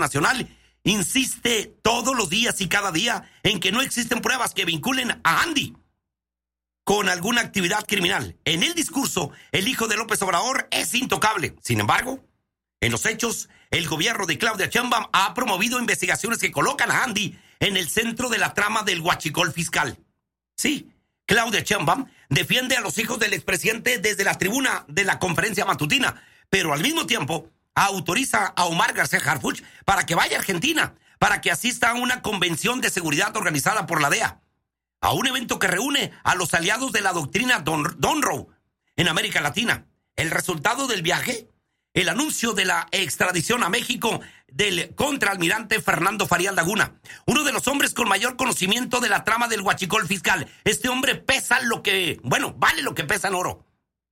Nacional insiste todos los días y cada día en que no existen pruebas que vinculen a Andy con alguna actividad criminal. En el discurso, el hijo de López Obrador es intocable. Sin embargo, en los hechos, el gobierno de Claudia Sheinbaum ha promovido investigaciones que colocan a Andy en el centro de la trama del huachicol fiscal. Sí, Claudia Sheinbaum defiende a los hijos del expresidente desde la tribuna de la conferencia matutina, pero al mismo tiempo autoriza a Omar García Harfuch para que vaya a Argentina, para que asista a una convención de seguridad organizada por la DEA, a un evento que reúne a los aliados de la doctrina Donroe en América Latina. El resultado del viaje, el anuncio de la extradición a México del contraalmirante Fernando Farías Laguna, uno de los hombres con mayor conocimiento de la trama del huachicol fiscal. Este hombre vale lo que pesa en oro.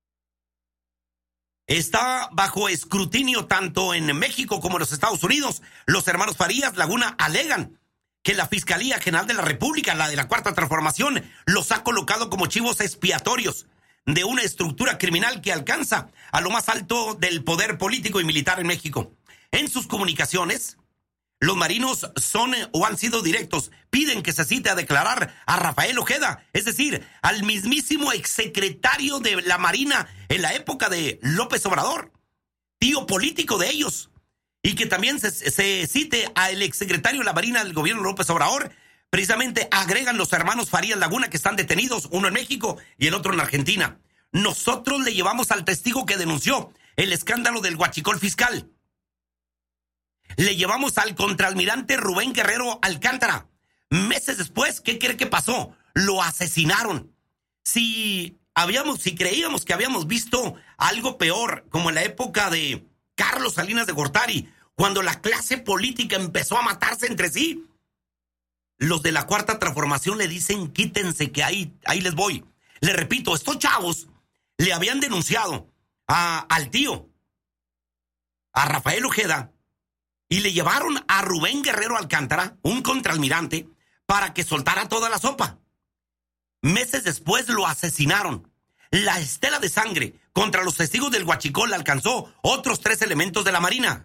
Está bajo escrutinio tanto en México como en los Estados Unidos. Los hermanos Farías Laguna alegan que la Fiscalía General de la República, la de la Cuarta Transformación, los ha colocado como chivos expiatorios de una estructura criminal que alcanza a lo más alto del poder político y militar en México. En sus comunicaciones, los marinos son o han sido directos. Piden que se cite a declarar a Rafael Ojeda, es decir, al mismísimo exsecretario de la Marina en la época de López Obrador, tío político de ellos, y que también se cite al exsecretario de la Marina del gobierno de López Obrador. Precisamente agregan los hermanos Farías Laguna que están detenidos, uno en México y el otro en Argentina. Nosotros le llevamos al testigo que denunció el escándalo del huachicol fiscal. Le llevamos al contraalmirante Rubén Guerrero Alcántara. Meses después, ¿qué cree que pasó? Lo asesinaron. Si creíamos que habíamos visto algo peor, como en la época de Carlos Salinas de Gortari, cuando la clase política empezó a matarse entre sí, los de la Cuarta Transformación le dicen, quítense que ahí les voy. Le repito, estos chavos le habían denunciado al tío, a Rafael Ojeda, y le llevaron a Rubén Guerrero Alcántara, un contraalmirante, para que soltara toda la sopa. Meses después lo asesinaron. La estela de sangre contra los testigos del huachicol alcanzó otros 3 elementos de la Marina.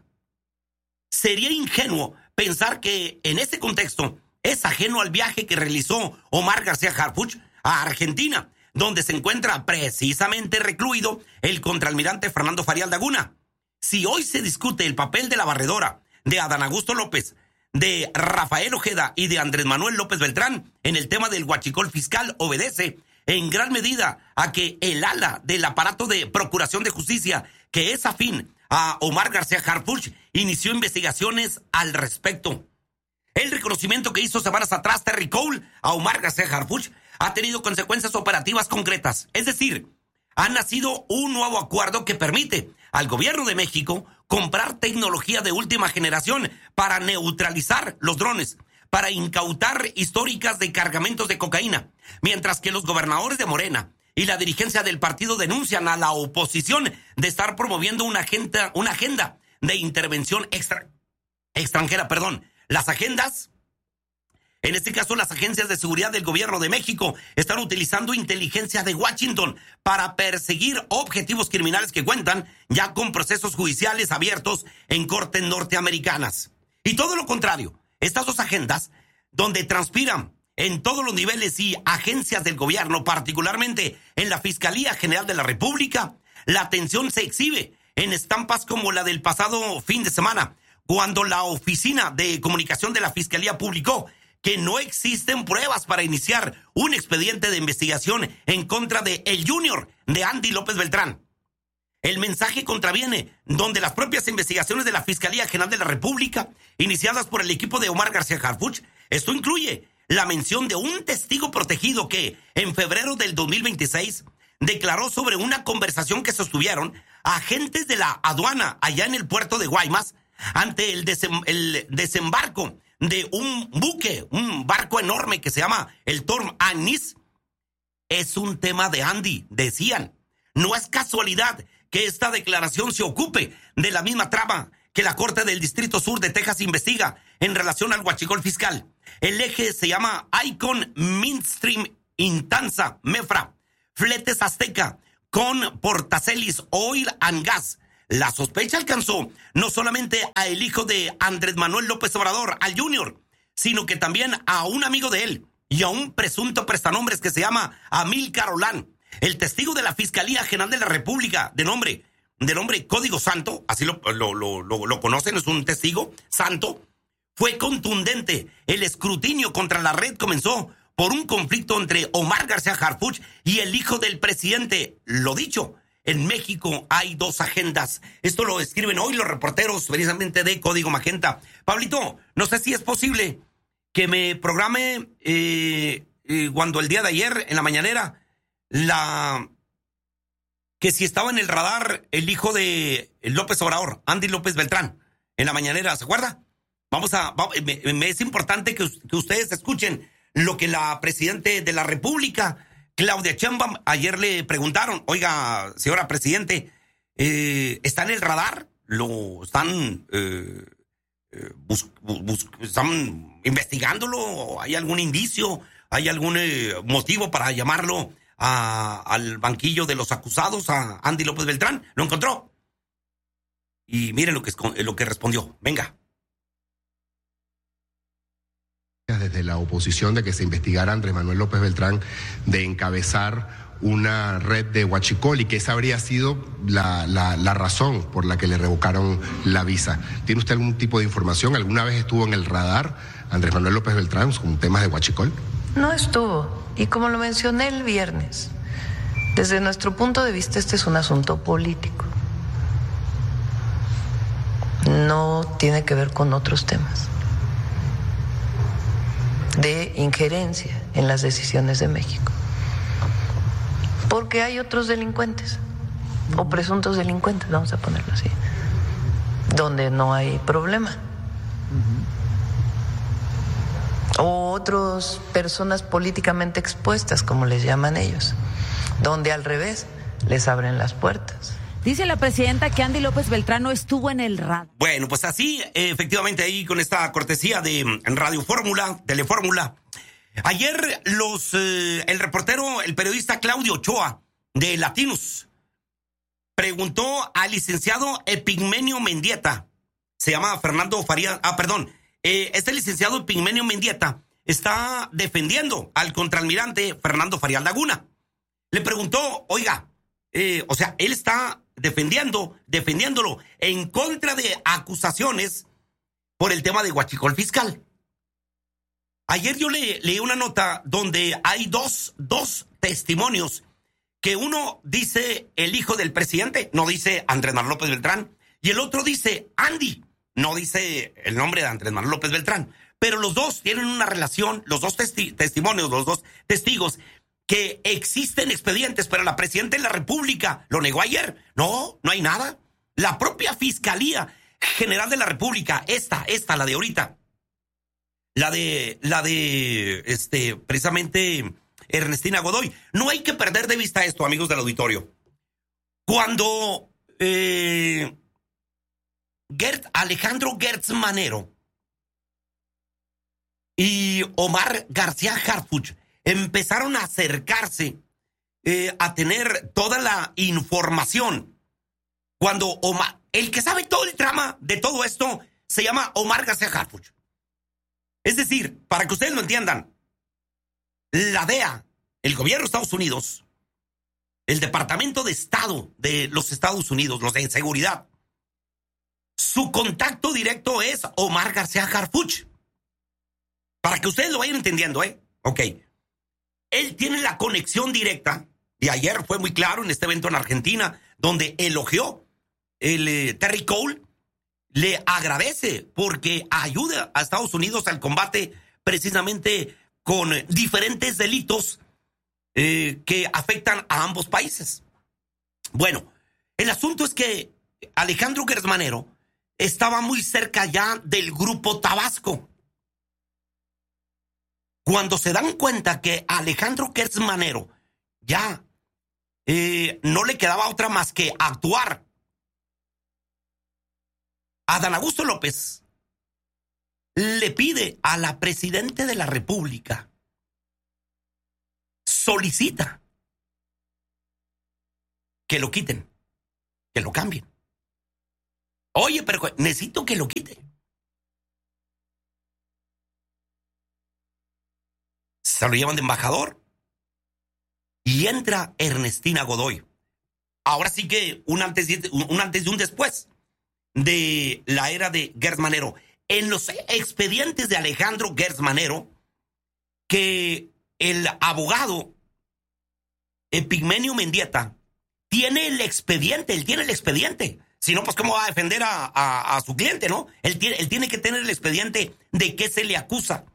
Sería ingenuo pensar que en este contexto es ajeno al viaje que realizó Omar García Harfuch a Argentina, donde se encuentra precisamente recluido el contraalmirante Fernando Farías Laguna. Si hoy se discute el papel de la barredora de Adán Augusto López, de Rafael Ojeda y de Andrés Manuel López Beltrán en el tema del huachicol fiscal, obedece en gran medida a que el ala del aparato de procuración de justicia, que es afín a Omar García Harfuch, inició investigaciones al respecto. El reconocimiento que hizo semanas atrás Terry Cole a Omar García Harfuch ha tenido consecuencias operativas concretas. Es decir, ha nacido un nuevo acuerdo que permite al gobierno de México comprar tecnología de última generación para neutralizar los drones, para incautar históricas de cargamentos de cocaína, mientras que los gobernadores de Morena y la dirigencia del partido denuncian a la oposición de estar promoviendo una agenda de intervención extranjera. Las agendas, en este caso las agencias de seguridad del gobierno de México, están utilizando inteligencia de Washington para perseguir objetivos criminales que cuentan ya con procesos judiciales abiertos en cortes norteamericanas. Y todo lo contrario, estas 2 agendas, donde transpiran en todos los niveles y agencias del gobierno, particularmente en la Fiscalía General de la República, la tensión se exhibe en estampas como la del pasado fin de semana, cuando la Oficina de Comunicación de la Fiscalía publicó que no existen pruebas para iniciar un expediente de investigación en contra de el Junior de Andy López Beltrán. El mensaje contraviene donde las propias investigaciones de la Fiscalía General de la República, iniciadas por el equipo de Omar García Harfuch, esto incluye la mención de un testigo protegido que, en febrero del 2026, declaró sobre una conversación que sostuvieron agentes de la aduana allá en el puerto de Guaymas ante el desembarco de un buque, un barco enorme que se llama el Torm Annis. Es un tema de Andy, decían. No es casualidad que esta declaración se ocupe de la misma trama que la Corte del Distrito Sur de Texas investiga en relación al huachicol fiscal. El eje se llama Icon Midstream Intanza Mefra, Fletes Azteca con Portacelis Oil and Gas, la sospecha alcanzó no solamente a el hijo de Andrés Manuel López Obrador, al Junior, sino que también a un amigo de él y a un presunto prestanombres que se llama Amílcar Olán. El testigo de la Fiscalía General de la República, de nombre Código Santo, así lo conocen, es un testigo santo, fue contundente. El escrutinio contra la red comenzó por un conflicto entre Omar García Harfuch y el hijo del presidente. Lo dicho, en México hay dos agendas. Esto lo escriben hoy los reporteros precisamente de Código Magenta. Pablito, no sé si es posible que me programe cuando el día de ayer, en la mañanera, que si estaba en el radar el hijo de López Obrador, Andy López Beltrán, en la mañanera, ¿se acuerda? Me es importante que ustedes escuchen lo que la presidente de la República, Claudia Sheinbaum, ayer le preguntaron. Oiga, señora presidente, ¿está en el radar? ¿Lo están, están investigándolo? ¿Hay algún indicio? ¿Hay algún motivo para llamarlo al banquillo de los acusados, a Andy López Beltrán? ¿Lo encontró? Y miren lo que respondió. Venga. Desde la oposición de que se investigara a Andrés Manuel López Beltrán de encabezar una red de huachicol y que esa habría sido la razón por la que le revocaron la visa. ¿Tiene usted algún tipo de información? ¿Alguna vez estuvo en el radar Andrés Manuel López Beltrán con temas de huachicol? No estuvo. Y como lo mencioné el viernes, desde nuestro punto de vista este es un asunto político. No tiene que ver con otros temas de injerencia en las decisiones de México. Porque hay otros delincuentes, o presuntos delincuentes, vamos a ponerlo así, donde no hay problema. O otras personas políticamente expuestas, como les llaman ellos, donde al revés les abren las puertas. Dice la presidenta que Andy López Beltrán no estuvo en el radar. Bueno, pues así, efectivamente, ahí con esta cortesía de Radio Fórmula, Telefórmula. Ayer el reportero, el periodista Claudio Ochoa, de Latinos, preguntó al licenciado Epigmenio Mendieta. Se llama Fernando Farías. Este licenciado Epigmenio Mendieta está defendiendo al contraalmirante Fernando Farías Laguna. Le preguntó, oiga, él está defendiéndolo en contra de acusaciones por el tema de huachicol fiscal. Ayer yo leí una nota donde hay dos testimonios, que uno dice el hijo del presidente, no dice Andrés Manuel López Beltrán, y el otro dice Andy, no dice el nombre de Andrés Manuel López Beltrán, pero los dos tienen una relación, los dos testimonios, los dos testigos, que existen expedientes, pero la presidenta de la República lo negó ayer. No hay nada. La propia Fiscalía General de la República, la de ahorita, la de precisamente Ernestina Godoy. No hay que perder de vista esto, amigos del auditorio. Cuando Alejandro Gertz Manero y Omar García Harfuch empezaron a acercarse a tener toda la información. Cuando el que sabe todo el trama de todo esto se llama Omar García Harfuch. Es decir, para que ustedes lo entiendan, la DEA, el gobierno de Estados Unidos, el Departamento de Estado de los Estados Unidos, los de seguridad, su contacto directo es Omar García Harfuch. Para que ustedes lo vayan entendiendo, Ok. Él tiene la conexión directa, y ayer fue muy claro en este evento en Argentina, donde elogió Terry Cole, le agradece porque ayuda a Estados Unidos al combate precisamente con diferentes delitos que afectan a ambos países. Bueno, el asunto es que Alejandro Gertz Manero estaba muy cerca ya del Grupo Tabasco. Cuando se dan cuenta que a Alejandro Gertz Manero ya no le quedaba otra más que actuar, Adán Augusto López le pide a la presidenta de la República, solicita que lo quiten, que lo cambien. Oye, pero necesito que lo quite. Se lo llevan de embajador. Y entra Ernestina Godoy. Ahora sí que un antes y un después de la era de Gertz Manero. En los expedientes de Alejandro Gertz Manero, que el abogado Epigmenio Mendieta tiene el expediente, él tiene el expediente. Si no, pues ¿cómo va a defender a su cliente, no? Él tiene que tener el expediente de qué se le acusa.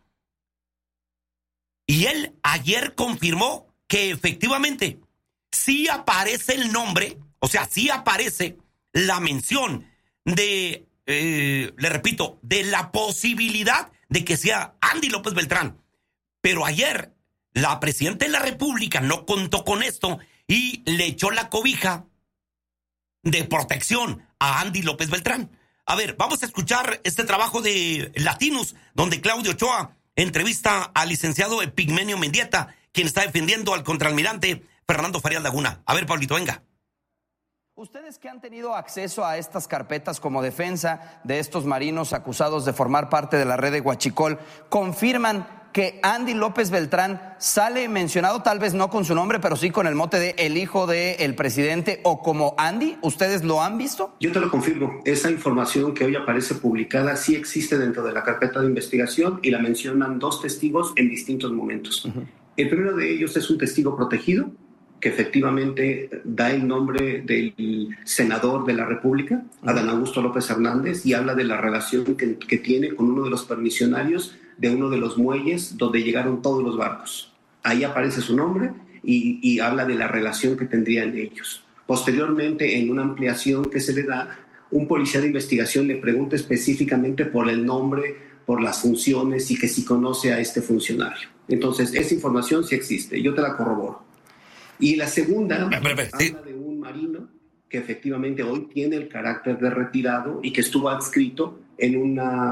Y él ayer confirmó que efectivamente sí aparece el nombre, o sea, sí aparece la mención de, le repito, de la posibilidad de que sea Andy López Beltrán. Pero ayer la presidenta de la República no contó con esto y le echó la cobija de protección a Andy López Beltrán. A ver, vamos a escuchar este trabajo de Latinos, donde Claudio Ochoa entrevista al licenciado Epigmenio Mendieta, quien está defendiendo al contraalmirante Fernando Farías Laguna. A ver, Pablito, venga. Ustedes que han tenido acceso a estas carpetas como defensa de estos marinos acusados de formar parte de la red de Huachicol, ¿confirman que Andy López Beltrán sale mencionado, tal vez no con su nombre, pero sí con el mote de el hijo del presidente o como Andy? ¿Ustedes lo han visto? Yo te lo confirmo. Esa información que hoy aparece publicada sí existe dentro de la carpeta de investigación y la mencionan 2 testigos en distintos momentos. Uh-huh. El primero de ellos es un testigo protegido que efectivamente da el nombre del senador de la República, Adán Augusto López Hernández, y habla de la relación que tiene con uno de los permisionarios de uno de los muelles donde llegaron todos los barcos. Ahí aparece su nombre y habla de la relación que tendrían ellos. Posteriormente, en una ampliación que se le da, un policía de investigación le pregunta específicamente por el nombre, por las funciones y que si conoce a este funcionario. Entonces, esa información sí existe, yo te la corroboro. Y la segunda habla de un marino que efectivamente hoy tiene el carácter de retirado y que estuvo adscrito en una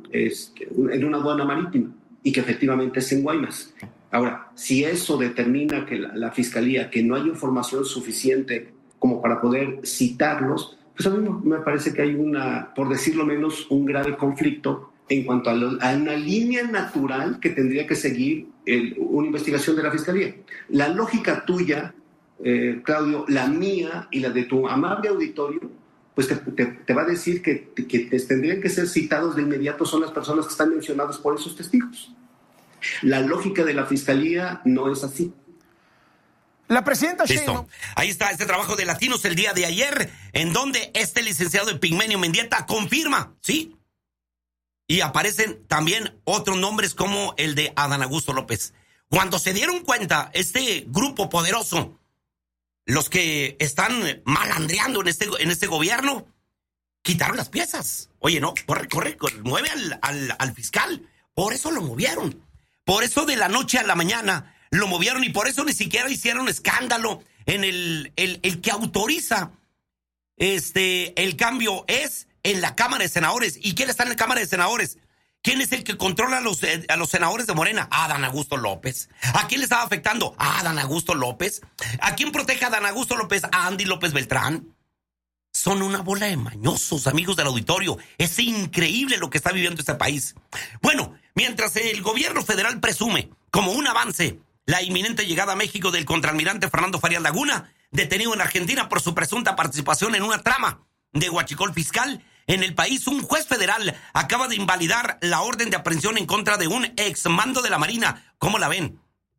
aduana marítima y que efectivamente es en Guaymas. Ahora, si eso determina que la Fiscalía, que no hay información suficiente como para poder citarlos, pues a mí me parece que hay por decirlo menos, un grave conflicto en cuanto a una línea natural que tendría que seguir una investigación de la Fiscalía. La lógica tuya, Claudio, la mía y la de tu amable auditorio, pues te va a decir que tendrían que ser citados de inmediato son las personas que están mencionadas por esos testigos. La lógica de la Fiscalía no es así. La presidenta Sheinbaum. Ahí está este trabajo de Latinos el día de ayer, en donde este licenciado Epigmenio Mendieta confirma, ¿sí? Y aparecen también otros nombres como el de Adán Augusto López. Cuando se dieron cuenta, este grupo poderoso, los que están malandreando en este gobierno, quitaron las piezas. Oye, no, corre, mueve al fiscal. Por eso lo movieron. Por eso de la noche a la mañana lo movieron y por eso ni siquiera hicieron escándalo en el que autoriza el cambio es en la Cámara de Senadores. ¿Y quién está en la Cámara de Senadores? ¿Quién es el que controla a los senadores de Morena? Adán Augusto López. ¿A quién le estaba afectando? A Adán Augusto López. ¿A quién protege a Adán Augusto López? A Andy López Beltrán. Son una bola de mañosos, amigos del auditorio. Es increíble lo que está viviendo este país. Bueno, mientras el gobierno federal presume como un avance la inminente llegada a México del contraalmirante Fernando Farías Laguna, detenido en Argentina por su presunta participación en una trama de huachicol fiscal en el país, un juez federal acaba de invalidar la orden de aprehensión en contra de un exmando de la Marina. ¿Cómo la ven?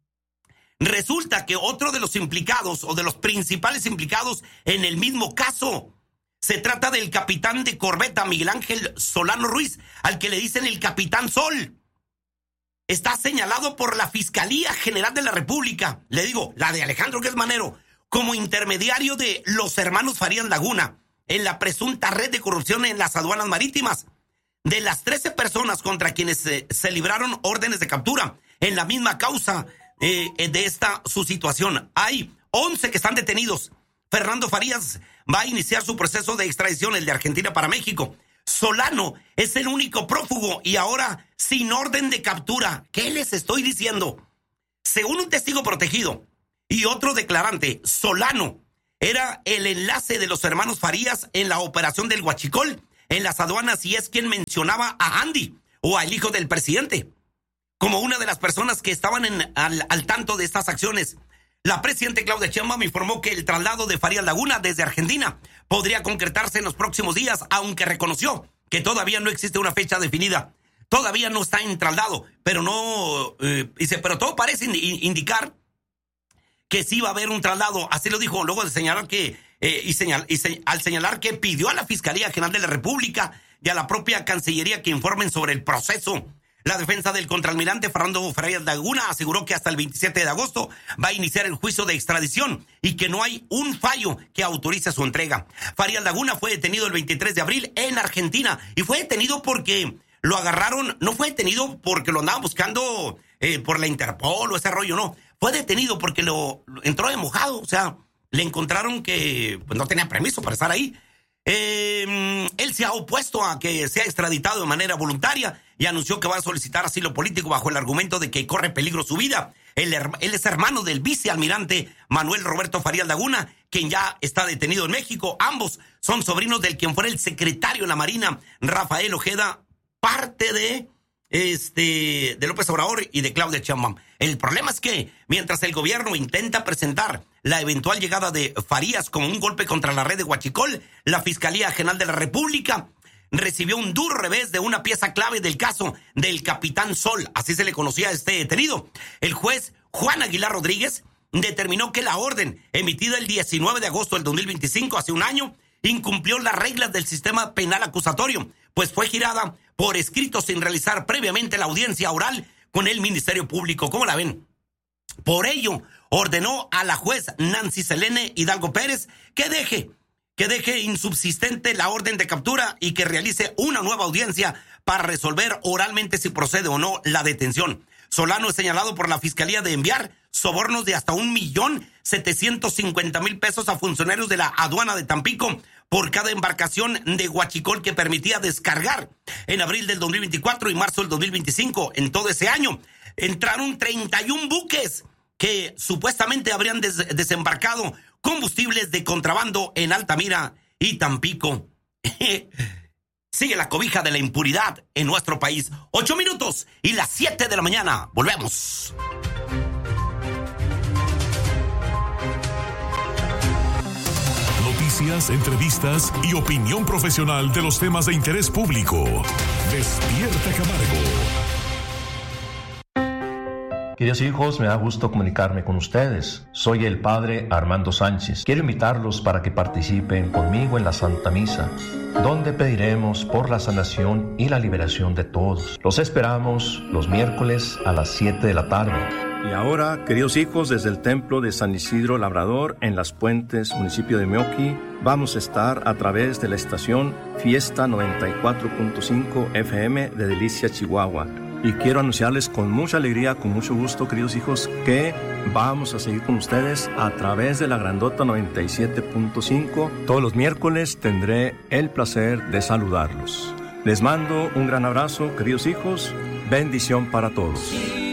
Resulta que otro de los implicados o de los principales implicados en el mismo caso se trata del capitán de corbeta Miguel Ángel Solano Ruiz, al que le dicen el Capitán Sol. Está señalado por la Fiscalía General de la República, le digo, la de Alejandro Gertz Manero, como intermediario de los hermanos Farías Laguna en la presunta red de corrupción en las aduanas marítimas. De las 13 personas contra quienes se libraron órdenes de captura en la misma causa de su situación, hay 11 que están detenidos. Fernando Farías va a iniciar su proceso de extradición, el de Argentina para México. Solano es el único prófugo y ahora sin orden de captura. ¿Qué les estoy diciendo? Según un testigo protegido y otro declarante, Solano era el enlace de los hermanos Farías en la operación del Huachicol en las aduanas y es quien mencionaba a Andy o al hijo del presidente como una de las personas que estaban al tanto de estas acciones. La presidenta Claudia Sheinbaum informó que el traslado de Farías Laguna desde Argentina podría concretarse en los próximos días, aunque reconoció que todavía no existe una fecha definida. Todavía no está en traslado, pero pero todo parece indicar que sí va a haber un traslado. Así lo dijo luego de señalar que al señalar que pidió a la Fiscalía General de la República y a la propia Cancillería que informen sobre el proceso. La defensa del contraalmirante Fernando Farías Laguna aseguró que hasta el 27 de agosto va a iniciar el juicio de extradición y que no hay un fallo que autorice su entrega. Farías Laguna fue detenido el 23 de abril en Argentina y fue detenido porque lo agarraron, no fue detenido porque lo andaban buscando por la Interpol o ese rollo, no. Fue detenido porque lo entró de mojado, o sea, le encontraron que pues, no tenía permiso para estar ahí. Él se ha opuesto a que sea extraditado de manera voluntaria y anunció que va a solicitar asilo político bajo el argumento de que corre peligro su vida. Él es hermano del vicealmirante Manuel Roberto Farías Laguna, quien ya está detenido en México. Ambos son sobrinos del quien fuera el secretario de la Marina, Rafael Ojeda, parte de López Obrador y de Claudia Sheinbaum. El problema es que mientras el gobierno intenta presentar la eventual llegada de Farías como un golpe contra la red de Huachicol, la Fiscalía General de la República recibió un duro revés de una pieza clave del caso del Capitán Sol, así se le conocía a este detenido. El juez Juan Aguilar Rodríguez determinó que la orden emitida el 19 de agosto del 2025, hace un año, incumplió las reglas del sistema penal acusatorio, pues fue girada por escrito sin realizar previamente la audiencia oral con el Ministerio Público. ¿Cómo la ven? Por ello, ordenó a la juez Nancy Selene Hidalgo Pérez que deje insubsistente la orden de captura y que realice una nueva audiencia para resolver oralmente si procede o no la detención. Solano es señalado por la Fiscalía de enviar sobornos de hasta 1,750,000 pesos a funcionarios de la aduana de Tampico por cada embarcación de Huachicol que permitía descargar. En abril del 2024 y marzo del 2025, en todo ese año, entraron 31 buques que supuestamente habrían desembarcado combustibles de contrabando en Altamira y Tampico. Sigue la cobija de la impunidad en nuestro país. 8 minutos y las 7 de la mañana. Volvemos. Noticias, entrevistas y opinión profesional de los temas de interés público. Despierta Camargo. Queridos hijos, me da gusto comunicarme con ustedes. Soy el Padre Armando Sánchez. Quiero invitarlos para que participen conmigo en la Santa Misa, donde pediremos por la sanación y la liberación de todos. Los esperamos los miércoles a las 7 de la tarde. Y ahora, queridos hijos, desde el Templo de San Isidro Labrador, en Las Puentes, municipio de Meoqui, vamos a estar a través de la estación Fiesta 94.5 FM de Delicia, Chihuahua. Y quiero anunciarles con mucha alegría, con mucho gusto, queridos hijos, que vamos a seguir con ustedes a través de la grandota 97.5. Todos los miércoles tendré el placer de saludarlos. Les mando un gran abrazo, queridos hijos. Bendición para todos.